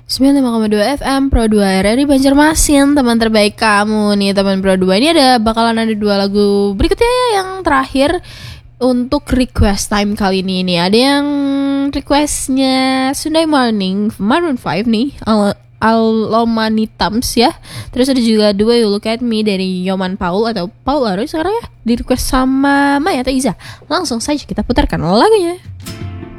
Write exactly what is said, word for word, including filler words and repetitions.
sembilan puluh lima koma dua F M Pro dua R R I Banjarmasin, teman terbaik kamu nih teman Pro dua. Ini ada bakalan ada dua lagu berikutnya ya, yang terakhir untuk request time kali ini. Nih ada yang requestnya Sunday Morning Maroon five nih, Al- Alomani Tams ya. Terus ada juga The Way You Look At Me dari Yoman Paul atau Paul Aroy sekarang ya, di request sama Maya atau Iza. Langsung saja kita putarkan lagunya.